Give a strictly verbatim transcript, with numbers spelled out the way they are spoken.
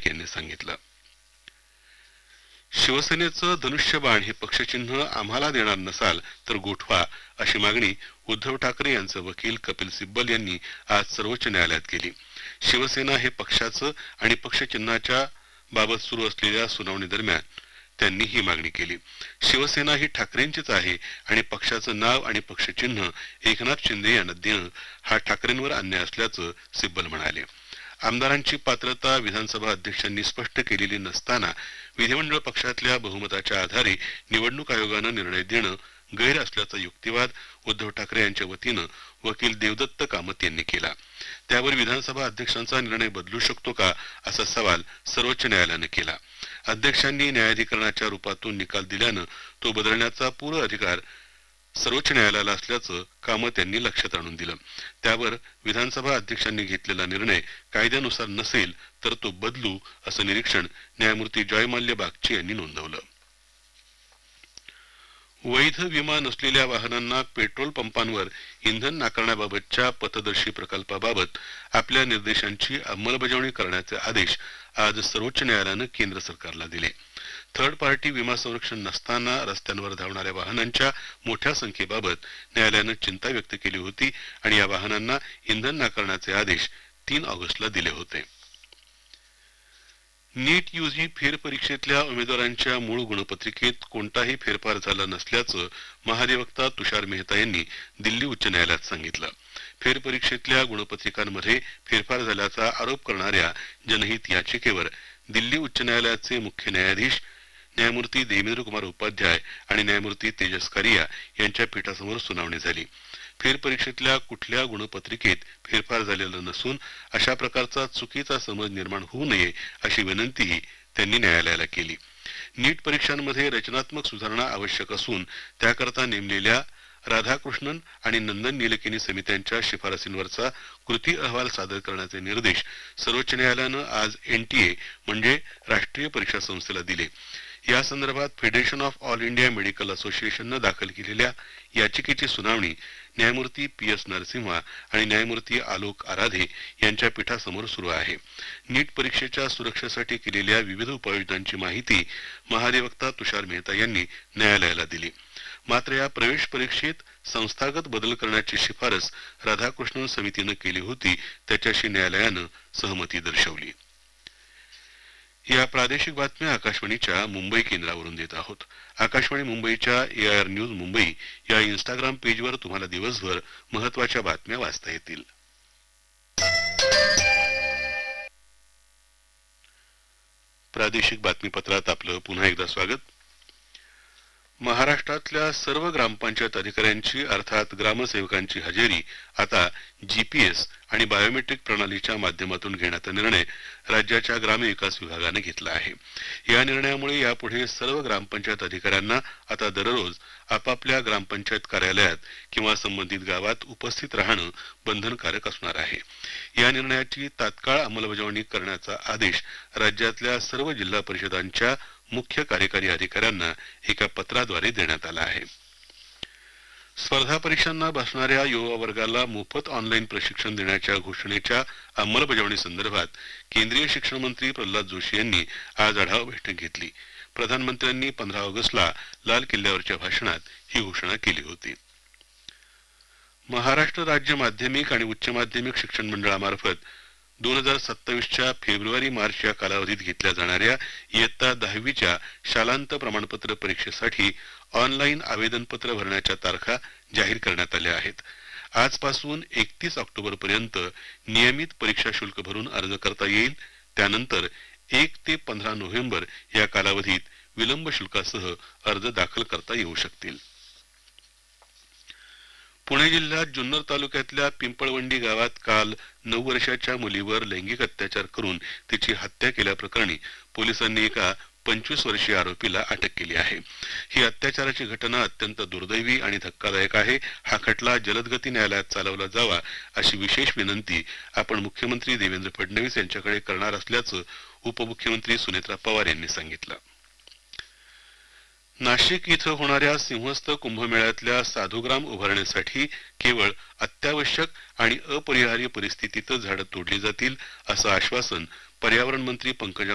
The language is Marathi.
नाईक यांनी सांगितलं. शिवसेनेचं धनुष्यबाण हे पक्षचिन्ह आम्हाला देणार नसाल तर गोठवा, अशी मागणी उद्धव ठाकरे यांचे वकील कपिल सिब्बल यांनी आज सर्वोच्च न्यायालयात केली. शिवसेना हे पक्षाचं आणि पक्षचिन्हाच्या बाबत सुरू असलेल्या सुनावणी दरम्यान त्यांनी ही मागणी केली. शिवसेना ही ठाकरेंचीच आहे आणि पक्षाचं नाव आणि पक्षचिन्ह एकनाथ शिंदे यांना देणं हा ठाकरेंवर अन्याय असल्याचं सिब्बल म्हणाले. आमदारांची पात्रता विधानसभा अध्यक्षांनी स्पष्ट केलेली नसताना विधिमंडळ पक्षातल्या बहुमताच्या आधारे निवडणूक आयोगानं निर्णय देणं गैर असल्याचा युक्तिवाद उद्धव ठाकरे यांच्या वतीनं वकील देवदत्त कामत यांनी केला. त्यावर विधानसभा अध्यक्षांचा निर्णय बदलू शकतो का, असा सवाल सर्वोच्च न्यायालयानं केला. अध्यक्षांनी न्यायाधिकरणाच्या रूपातून निकाल दिल्यानं तो बदलण्याचा पूर्ण अधिकार सर्वोच्च न्यायालयाला असल्याचं कामत यांनी लक्षात आणून दिलं. त्यावर विधानसभा अध्यक्षांनी घेतलेला निर्णय कायद्यानुसार नसेल तर तो बदलू, असं निरीक्षण न्यायमूर्ती जयमाल्य बागची यांनी नोंदवलं. वैध विमा नसलेल्या वाहनांना पेट्रोल पंपांवर इंधन नाकारण्याबाबतच्या पथदर्शी प्रकल्पाबाबत आपल्या निर्देशांची अंमलबजावणी करण्याचे आदेश आज सर्वोच्च न्यायालयानं केंद्र सरकारला दिले. थर्ड पार्टी विमा संरक्षण नसताना रस्त्यांवर धावणाऱ्या वाहनांच्या मोठ्या संख्येबाबत न्यायालयानं चिंता व्यक्त केली होती आणि या वाहनांना इंधन नाकारण्याचे आदेश तीन ऑगस्टला दिले होते. नीट यूजी फेरपरीक्षेतल्या उमेदवारांच्या मूळ गुणपत्रिकेत कोणताही फेरफार झाला नसल्याचं महाधिवक्ता तुषार मेहता यांनी दिल्ली उच्च न्यायालयात सांगितलं. फेरपरीक्षेतल्या गुणपत्रिकांमध्ये फेरफार झाल्याचा आरोप करणाऱ्या जनहित याचिकेवर दिल्ली उच्च न्यायालयाचे मुख्य न्यायाधीश न्यायमूर्ती देवेंद्र कुमार उपाध्याय आणि न्यायमूर्ती तेजस कारिया यांच्या पीठासमोर सुनावणी झाली. फेरपरीक्षेतल्या कुठल्या गुणपत्रिकेत फेरफार झालेला नसून अशा प्रकारचा चुकीचा समज निर्माण होऊ नये अशी विनंतीही त्यांनी न्यायालयाला केली. नीट परीक्षांमध्ये रचनात्मक सुधारणा आवश्यक असून त्याकरता नेमलेल्या राधाकृष्णन आणि नंदन नीलकेनी समित्यांच्या शिफारसींवरचा कृती अहवाल सादर करण्याचे निर्देश सर्वोच्च न्यायालयानं आज एनटीए म्हणजे राष्ट्रीय परीक्षा संस्थेला दिले. या संदर्भात federation of all India medical असोसिएशननं दाखल केलेल्या याचिकेची सुनावणी न्यायमूर्ती पी एस नरसिम्हा आणि न्यायमूर्ती आलोक आराधे यांच्या पीठासमोर सुरू आहे. नीट परीक्षेच्या सुरक्षेसाठी केलेल्या विविध उपाययोजनांची माहिती महाधिवक्ता तुषार मेहता यांनी न्यायालयाला दिली. मात्र या प्रवेश परीक्षेत संस्थागत बदल करण्याची शिफारस राधाकृष्णन समितीनं केली होती, त्याच्याशी न्यायालयानं सहमती दर्शवली. या प्रादेशिक बातम्या आकाशवाणीच्या मुंबई केंद्रावरून देत आहोत. आकाशवाणी मुंबईच्या ए आय आर न्यूज मुंबई या इंस्टाग्राम पेजवर तुम्हाला दिवसभर महत्वाच्या बातम्या वाचता येतील. प्रादेशिक बातमीपत्रात आपलं पुन्हा एकदा स्वागत. महाराष्ट्रातल्या सर्व ग्रामपंचायत अधिकाऱ्यांची अर्थात ग्रामसेवकांची हजेरी आता जीपीएस आणि बायोमेट्रिक प्रणालीच्या माध्यमातून घेण्याचा निर्णय राज्याच्या ग्रामविकास विभागाने घेतला आहे. या निर्णयामुळे यापुढे सर्व ग्रामपंचायत अधिकाऱ्यांना आता दररोज आपापल्या ग्रामपंचायत कार्यालयात किंवा संबंधित गावात उपस्थित राहणं बंधनकारक असणार आहे. या निर्णयाची तात्काळ अंमलबजावणी करण्याचा आदेश राज्यातल्या सर्व जिल्हा परिषदांच्या मुख्य कार्यकारी अधिकाऱ्यांना एका पत्राद्वारे देण्यात आला आहे. स्पर्धा परीक्षांना बसणाऱ्या युवा वर्गाला मोफत ऑनलाईन प्रशिक्षण देण्याच्या घोषणेच्या अंमलबजावणी संदर्भात केंद्रीय शिक्षण मंत्री प्रल्हाद जोशी यांनी आज आढावा बैठक घेतली. प्रधानमंत्र्यांनी पंधरा ऑगस्टला लाल किल्ल्यावरच्या भाषणात ही घोषणा केली होती. महाराष्ट्र राज्य माध्यमिक आणि उच्च माध्यमिक शिक्षण मंडळामार्फत दोन हजार सत्तावीसच्या फेब्रुवारी मार्च या कालावधीत घेतल्या जाणाऱ्या इयत्ता दहावीच्या शालांत प्रमाणपत्र परीक्षेसाठी ऑनलाईन आवेदनपत्र भरण्याच्या तारखा जाहीर करण्यात आल्या आहेत. आजपासून एकतीस ऑक्टोबर पर्यंत नियमित परीक्षा शुल्क भरून अर्ज करता येईल. त्यानंतर एक ते पंधरा नोव्हेंबर या कालावधीत विलंब शुल्कासह अर्ज दाखल करता येऊ शकतील. पुणे जिल्ह्यात जुन्नर तालुक्यातल्या पिंपळवंडी गावात काल नऊ वर्षाच्या मुलीवर लैंगिक अत्याचार करून तिची हत्या केल्याप्रकरणी पोलिसांनी एका पंचवीस वर्षीय आरोपीला अटक केली आहे. ही अत्याचाराची घटना अत्यंत दुर्दैवी आणि धक्कादायक आहे. हा खटला जलदगती न्यायालयात चालवला जावा अशी विशेष विनंती आपण मुख्यमंत्री देवेंद्र फडणवीस यांच्याकडे करणार असल्याचं उपमुख्यमंत्री सुनेत्रा पवार यांनी सांगितलं. नाशिक इथं होणाऱ्या सिंहस्थ कुंभमेळ्यातल्या साधुग्राम उभारण्यासाठी केवळ अत्यावश्यक आणि अपरिहार्य परिस्थितीतच झाडं तोडली जातील असं आश्वासन पर्यावरण मंत्री पंकजा